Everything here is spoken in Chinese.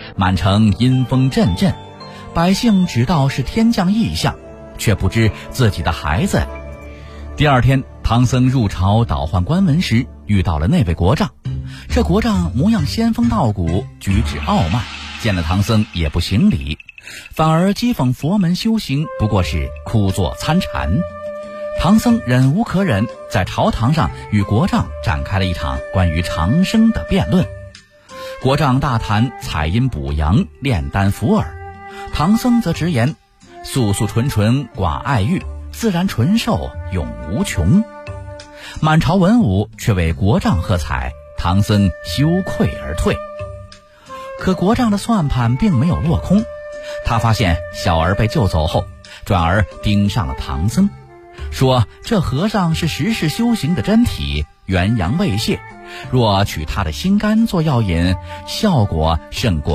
满城阴风阵阵，百姓只道是天降异象，却不知自己的孩子。第二天，唐僧入朝倒换官文时，遇到了那位国丈。这国丈模样仙风道骨，举止傲慢，见了唐僧也不行礼，反而讥讽佛门修行不过是枯坐参禅。唐僧忍无可忍，在朝堂上与国丈展开了一场关于长生的辩论。国丈大谈采阴补阳，炼丹服饵，唐僧则直言素素纯纯寡爱欲，自然纯寿永无穷。满朝文武却为国丈喝彩，唐僧羞愧而退。可国丈的算盘并没有落空，他发现小儿被救走后，转而盯上了唐僧，说这和尚是10世修行的真体，元阳未泄，若取他的心肝做药引，效果胜过